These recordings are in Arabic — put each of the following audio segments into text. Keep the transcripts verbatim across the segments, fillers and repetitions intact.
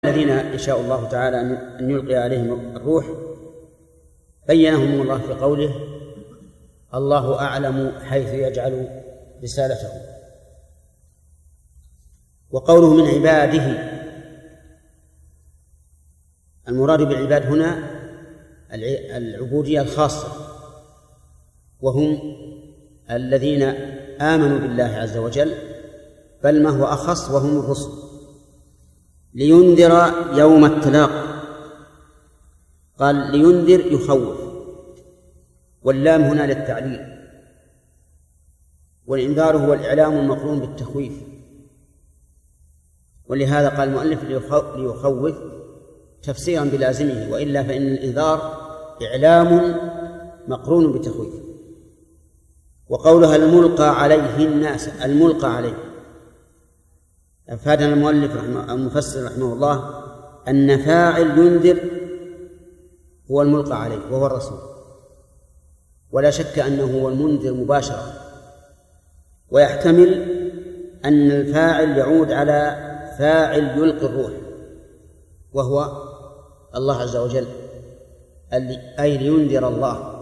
الذين يشاء الله تعالى أن يلقي عليهم الروح بينهم الله في قوله الله أعلم حيث يجعل رسالته. وقوله من عباده، المراد بالعباد هنا العبودية الخاصة، وهم الذين آمنوا بالله عز وجل، بل ما هو أخص وهم الرسل. لينذر يوم التلاق، قال لينذر يخوف، واللام هنا للتعليل، والإنذار هو الإعلام المقرون بالتخويف، ولهذا قال المؤلف ليخوف تفسيرا بلازمه، وإلا فإن الإنذار إعلام مقرون بتخويف. وقولها الملقى عليه الناس، الملقى عليه، أفادنا المؤلف رحمه المفسر رحمه الله أن فاعل ينذر هو الملقى عليه وهو الرسول، ولا شك أنه هو المنذر مباشرة، ويحتمل أن الفاعل يعود على فاعل يلقي الروح وهو الله عز وجل، أي لينذر الله.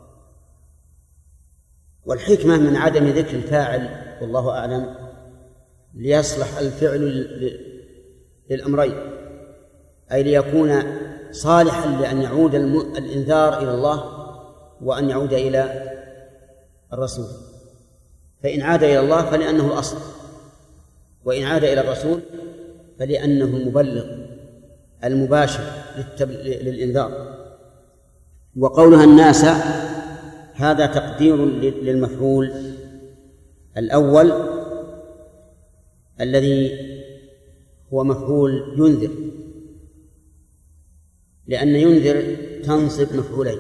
والحكمة من عدم ذكر الفاعل والله أعلم ليصلح الفعل للأمرين، أي ليكون صالحا لأن يعود الإنذار إلى الله وأن يعود إلى الرسول. فإن عاد إلى الله فلأنه الأصل، وإن عاد إلى الرسول فلأنه المبلغ المباشر للإنذار. وقولها الناس هذا تقدير للمفعول الأول الذي هو مفعول ينذر، لأن ينذر تنصب مفعولين،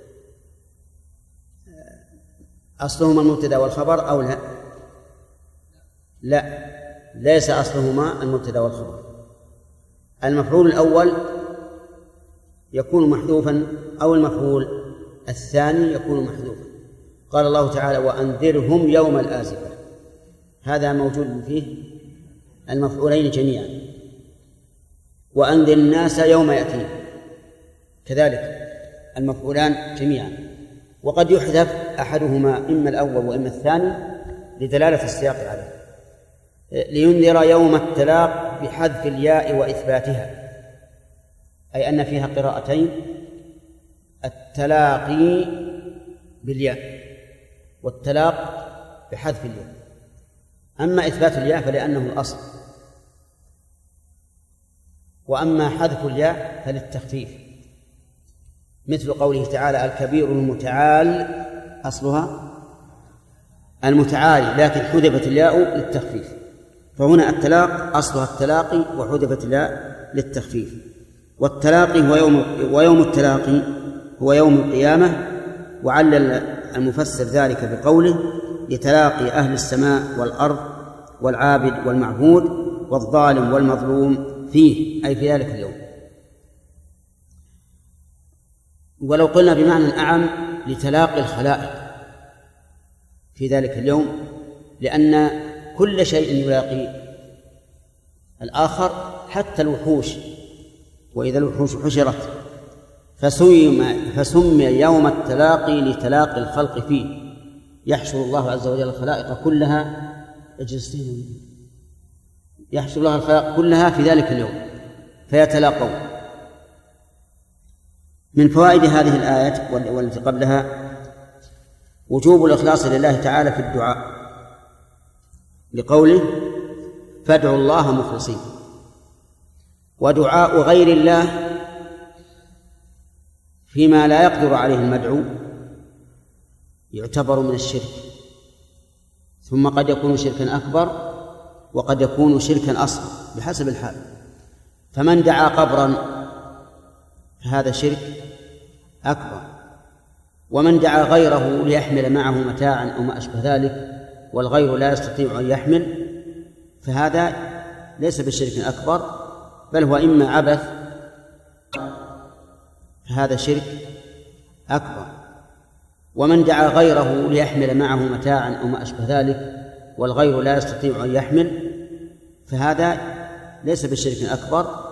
أصلهما المبتدأ والخبر أو لا؟ لا، ليس أصلهما المبتدأ والخبر. المفعول الأول يكون محذوفا أو المفعول الثاني يكون محذوفا. قال الله تعالى وأنذرهم يوم الآزفة، هذا موجود فيه المفعولين جميعا. وأنذر الناس يوم يأتيهم، كذلك المفعولان جميعا. وقد يحذف أحدهما إما الأول وإما الثاني لدلالة السياق عليه. لينذر يوم التلاق بحذف الياء وإثباتها، أي أن فيها قراءتين، التلاقي بالياء والتلاق بحذف الياء. أما إثبات الياء فلأنه الأصل، وأما حذف الياء فللتخفيف، مثل قوله تعالى الكبير المتعال، أصلها المتعالي لكن حذفت الياء للتخفيف، فهنا التلاق أصلها التلاقي وحذفت الياء للتخفيف. والتلاقي هو يوم ويوم التلاقي هو يوم القيامة. وعلل المفسر ذلك بقوله لتلاقي أهل السماء والأرض والعابد والمعبود والظالم والمظلوم فيه، أي في ذلك اليوم. ولو قلنا بمعنى أعم لتلاقي الخلائق في ذلك اليوم، لأن كل شيء يلاقي الآخر حتى الوحوش، وإذا الوحوش حشرت، فسمي يوم التلاقي لتلاقي الخلق فيه، يحشر الله عز وجل الخلائق كلها يحشر الله الخلائق كلها في ذلك اليوم فيتلاقون. من فوائد هذه الآية والتي قبلها وجوب الإخلاص لله تعالى في الدعاء، لقوله فادعوا الله مخلصين. ودعاء غير الله فيما لا يقدر عليه المدعو يعتبر من الشرك، ثم قد يكون شركا أكبر وقد يكون شركا أصغر بحسب الحال. فمن دعا قبرا فهذا شرك أكبر، ومن دعا غيره ليحمل معه متاعا أو ما أشبه ذلك والغير لا يستطيع أن يحمل فهذا ليس بشرك أكبر، بل هو إما عبث فهذا شرك أكبر. ومن دعا غيره ليحمل معه متاعا أو ما أشبه ذلك والغير لا يستطيع أن يحمل فهذا ليس بشرك أكبر